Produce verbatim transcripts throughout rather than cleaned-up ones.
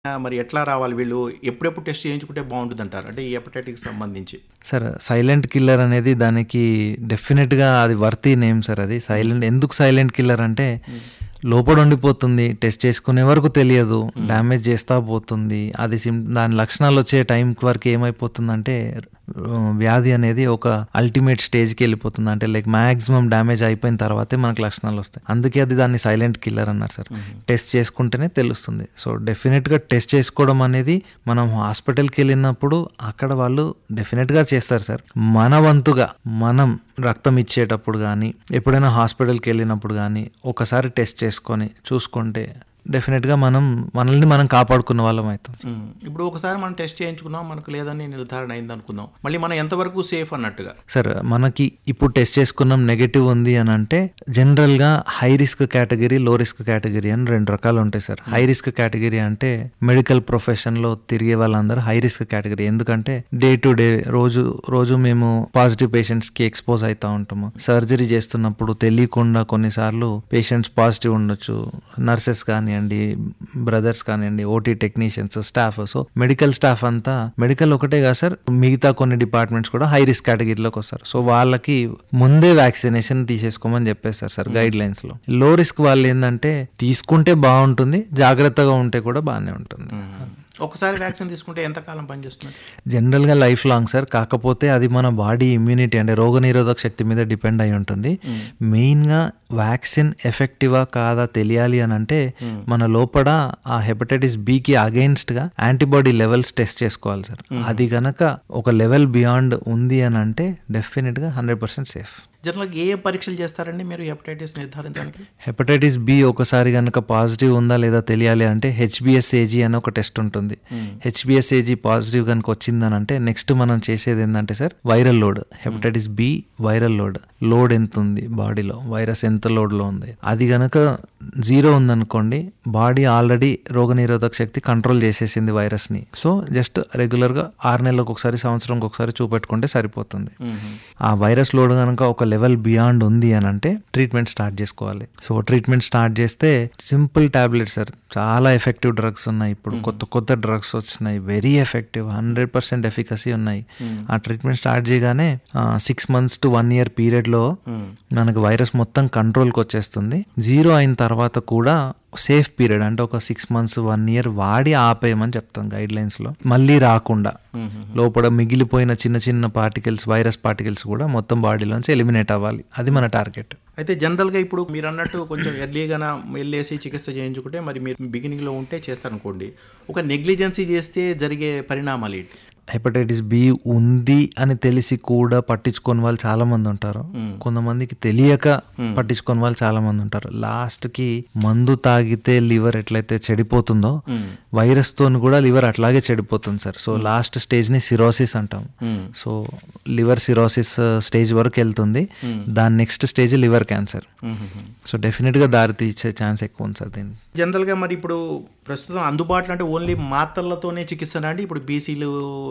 ఆ! మరి ఎట్లా రావాలి వీళ్ళు? ఎప్పుడెప్పుడు టెస్ట్ చేయించుకుంటే బావుంటుందంటారు? అంటే ఈ హెపటైటిస్‌కి సంబంధించి. సార్ సైలెంట్ కిల్లర్ అనేది దానికి డెఫినెట్‌గా అది వర్తీ నేమ్ సార్ అది. సైలెంట్ ఎందుకు సైలెంట్ కిల్లర్ అంటే హ్మ్. లోపల ఉండిపోతుంది. టెస్ట్ చేసుకునే వరకు తెలియదు. డ్యామేజ్ చేస్తా పోతుంది. అది సిమ్ దాని లక్షణాలు వచ్చే టైం వరకు ఏమైపోతుందంటే ఆహ్, వ్యాధి అనేది ఒక అల్టిమేట్ స్టేజ్‌కి వెళ్ళిపోతుంది. అంటే లైక్ మాక్సిమం డ్యామేజ్ అయిపోయిన తర్వాతే మనకు లక్షణాలు వస్తాయి. అందుకే అది దాన్ని సైలెంట్ కిల్లర్ అన్నారు సార్. టెస్ట్ చేసుకుంటేనే తెలుస్తుంది. సో డెఫినెట్‌గా టెస్ట్ చేసుకోవడం అనేది మనం హాస్పిటల్‌కి వెళ్ళినప్పుడు అక్కడ వాళ్ళు డెఫినెట్‌గా చేస్తారు సార్. మన వంతుగా మనం రక్తం ఇచ్చేటప్పుడు కానీ ఎప్పుడైనా హాస్పిటల్‌కి వెళ్ళినప్పుడు కానీ ఒకసారి టెస్ట్ చేసుకొని చూసుకుంటే డెఫినెట్‌గా మనం మనల్ని మనం కాపాడుకున్న వాళ్ళం అవుతాం. హ్మ్. ఇప్పుడు ఒకసారి మనం టెస్ట్ చేయించుకున్నాం. మనకు లేదని నిర్ధారణ అయిందనుకుందాం. మళ్ళీ మనం ఎంతవరకు సేఫ్ అన్నట్టుగా? సార్ మనకి ఇప్పుడు టెస్ట్ చేసుకున్నాం నెగటివ్ ఉంది అని అంటే జనరల్గా హై రిస్క్ కేటగిరీ, లో రిస్క్ కేటగిరీ అని రెండు రకాలు ఉంటాయి సార్. హై రిస్క్ కేటగిరీ అంటే మెడికల్ ప్రొఫెషన్లో తిరిగే వాళ్ళందరూ హై రిస్క్ కేటగిరీ. ఎందుకంటే డే టు డే రోజు రోజు మేము పాజిటివ్ పేషెంట్స్కి ఎక్స్పోజ్ అవుతూ ఉంటాము. సర్జరీ చేస్తున్నప్పుడు తెలియకుండా కొన్నిసార్లు పేషెంట్స్ పాజిటివ్ ఉండొచ్చు. నర్సెస్ కానివ్వండి, బ్రదర్స్ కానివ్వండి, OT technicians, staff. So medical staff అంతా మెడికల్ ఒకటే కాదు సార్, మిగతా కొన్ని డిపార్ట్మెంట్స్ కూడా హై రిస్క్ కేటగిరీలోకి వస్తారు. సో వాళ్ళకి ముందే వ్యాక్సినేషన్ తీసేసుకోమని చెప్పేస్తారు సార్ గైడ్ లైన్స్ లో. లో రిస్క్ వాళ్ళు ఏంటంటే తీసుకుంటే బాగుంటుంది, జాగ్రత్తగా ఉంటే కూడా బాగానే ఉంటుంది. ఒకసారి వ్యాక్సిన్ తీసుకుంటే ఎంత కాలం పనిచేస్తుంది? జనరల్గా లైఫ్ లాంగ్ సార్. కాకపోతే అది మన బాడీ ఇమ్యూనిటీ అంటే రోగనిరోధక శక్తి మీద డిపెండ్ అయి ఉంటుంది. మెయిన్గా వ్యాక్సిన్ ఎఫెక్టివా కాదా తెలియాలి అని అంటే మన లోపల ఆ హెపటైటిస్ బికి అగెయిన్స్ట్గా యాంటీబాడీ లెవెల్స్ టెస్ట్ చేసుకోవాలి సార్. అది గనక ఒక లెవెల్ బియాండ్ ఉంది అని అంటే డెఫినెట్గా హండ్రెడ్ పర్సెంట్ సేఫ్. జనరల్గా ఏ ఏ పరీక్షలు చేస్తారండి మీరు హెపటైటిస్ నిర్ధారించడానికి? హెపటైటిస్ బి ఒకసారి కనుక పాజిటివ్ ఉందా లేదా తెలియాలి అంటే హెచ్బిఎస్ఏజీ అని ఒక టెస్ట్ ఉంటుంది. హెచ్బిఎస్ఏజీ పాజిటివ్ కనుక వచ్చిందని అంటే నెక్స్ట్ మనం చేసేది ఏంటంటే sir viral load. Hepatitis B viral load load ఎంత ఉంది బాడీలో, వైరస్ ఎంత లోడ్లో ఉంది. అది కనుక జీరో ఉందనుకోండి, బాడీ ఆల్రెడీ రోగనిరోధక శక్తి కంట్రోల్ చేసేసింది వైరస్ని. సో జస్ట్ రెగ్యులర్గా ఆరు నెలలకు ఒకసారి, సంవత్సరంకి ఒకసారి చూపెట్టుకుంటే సరిపోతుంది. ఆ వైరస్ లోడ్ కనుక ఒక లెవెల్ బియాండ్ ఉంది అని అంటే ట్రీట్మెంట్ స్టార్ట్ చేసుకోవాలి. సో ట్రీట్మెంట్ స్టార్ట్ చేస్తే సింపుల్ టాబ్లెట్స్ సార్. చాలా ఎఫెక్టివ్ డ్రగ్స్ ఉన్నాయి ఇప్పుడు. కొత్త కొత్త డ్రగ్స్ వచ్చినాయి, very effective, hundred percent efficacy ఉన్నాయి. ఆ ట్రీట్మెంట్ స్టార్ట్ చేయగానే six months to one year period లో మనకు వైరస్ మొత్తం కంట్రోల్కి వచ్చేస్తుంది. జీరో అయిన తర్వాత కూడా సేఫ్ పీరియడ్ అంటే ఒక సిక్స్ మంత్స్ వన్ ఇయర్ వాడి ఆపేయమని చెప్తాం గైడ్ లైన్స్ లో. మళ్ళీ రాకుండా లోపల మిగిలిపోయిన చిన్న చిన్న పార్టికల్స్, వైరస్ పార్టికల్స్ కూడా మొత్తం బాడీలోంచి ఎలిమినేట్ అవ్వాలి. అది మన టార్గెట్. అయితే జనరల్గా ఇప్పుడు మీరు అన్నట్టు కొంచెం ఎర్లీగా వెళ్ళేసి చికిత్స చేయించుకుంటే మరి మీరు బిగినింగ్లో ఉంటే చేస్తారనుకోండి, ఒక నెగ్లిజెన్సీ చేస్తే జరిగే పరిణామాలు ఏంటి? హెపటైటిస్ బి ఉంది అని తెలిసి కూడా పట్టించుకొని వాళ్ళు చాలా మంది ఉంటారు. కొంతమందికి తెలియక పట్టించుకొని వాళ్ళు చాలా మంది ఉంటారు. లాస్ట్ కి మందు తాగితే లివర్ ఎట్లయితే చెడిపోతుందో వైరస్ తో కూడా లివర్ అట్లాగే చెడిపోతుంది సార్. సో లాస్ట్ స్టేజ్ ని సిరోసిస్ అంటాం. సో లివర్ సిరోసిస్ స్టేజ్ వరకు వెళ్తుంది. దాని next stage liver cancer. So definite గా దారి తీసే ఛాన్స్ ఎక్కువ ఉంది సార్ దీన్ని. జనరల్గా మరి ఇప్పుడు ప్రస్తుతం అందుబాటులో అంటే ఓన్లీ మాత్రలతోనే చికిత్స అండి. ఇప్పుడు బీసీలు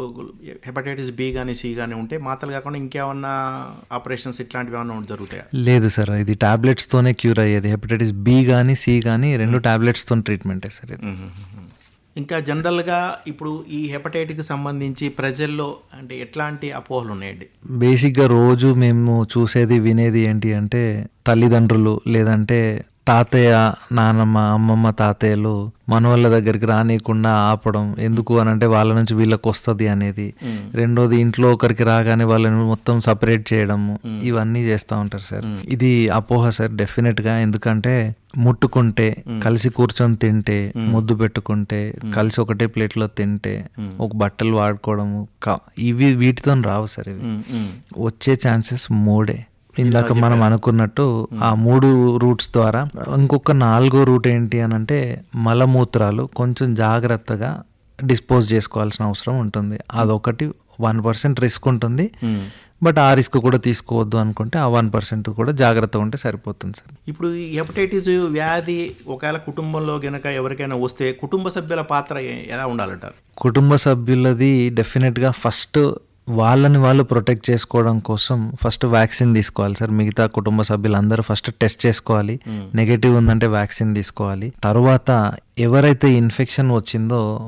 హెపటైటిస్ బి కానీ సి కానీ ఉంటే మాత్రలు కాకుండా ఇంకేమన్నా ఆపరేషన్స్ ఇట్లాంటివి ఏమన్నా జరుగుతాయా? లేదు సార్, ఇది టాబ్లెట్స్ తోనే క్యూర్ అయ్యేది. హెపటైటిస్ బి కానీ సి కానీ రెండు టాబ్లెట్స్ తో ట్రీట్మెంటే సార్ ఇది. ఇంకా జనరల్గా ఇప్పుడు ఈ హెపటైటిస్కి సంబంధించి ప్రజల్లో అంటే ఎట్లాంటి అపోహలు ఉన్నాయండి? బేసిక్గా రోజు మేము చూసేది వినేది ఏంటి అంటే తల్లిదండ్రులు లేదంటే తాతయ్య, నానమ్మ, అమ్మమ్మ, తాతయ్యలు మనవాళ్ళ దగ్గరికి రానియకుండా ఆపడం. ఎందుకు అని అంటే వాళ్ళ నుంచి వీళ్ళకి వస్తుంది అనేది. రెండోది ఇంట్లో ఒకరికి రాగానే వాళ్ళని మొత్తం సపరేట్ చేయడము, ఇవన్నీ చేస్తూ ఉంటారు సార్. ఇది అపోహ సార్ డెఫినెట్ గా. ఎందుకంటే ముట్టుకుంటే, కలిసి కూర్చొని తింటే, ముద్దు పెట్టుకుంటే, కలిసి ఒకటే ప్లేట్ లో తింటే, ఒక బట్టలు వాడుకోవడము, ఇవి వీటితో రావు సార్. ఇవి వచ్చే ఛాన్సెస్ మూడే. ఇందాక మనం అనుకున్నట్టు ఆ మూడు రూట్స్ ద్వారా. ఇంకొక నాలుగో రూట్ ఏంటి అని అంటే మలమూత్రాలు కొంచెం జాగ్రత్తగా డిస్పోజ్ చేసుకోవాల్సిన అవసరం ఉంటుంది. అదొకటి వన్ పర్సెంట్ రిస్క్ ఉంటుంది. బట్ ఆ రిస్క్ కూడా తీసుకోవద్దు అనుకుంటే ఆ వన్ పర్సెంట్ కూడా జాగ్రత్తగా ఉంటే సరిపోతుంది సార్. ఇప్పుడు ఈ హెపటైటిస్ వ్యాధి ఒకవేళ కుటుంబంలో గనక ఎవరికైనా వస్తే కుటుంబ సభ్యుల పాత్ర ఎలా ఉండాలంటారు? కుటుంబ సభ్యులది డెఫినెట్గా ఫస్ట్ వాళ్ళని వాళ్ళు ప్రొటెక్ట్ చేసుకోవడం కోసం ఫస్ట్ వ్యాక్సిన్ తీసుకోవాలి సార్. మిగతా కుటుంబ సభ్యులందరూ ఫస్ట్ టెస్ట్ చేసుకోవాలి. నెగటివ్ ఉందంటే వ్యాక్సిన్ తీసుకోవాలి. తర్వాత ఎవరైతే ఇన్ఫెక్షన్ వచ్చిందో